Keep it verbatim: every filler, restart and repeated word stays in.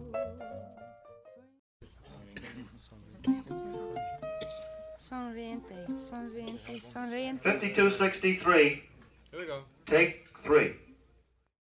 Sonriente, sonriente, sonriente. fifty-two sixty-three. Here we go. Take three.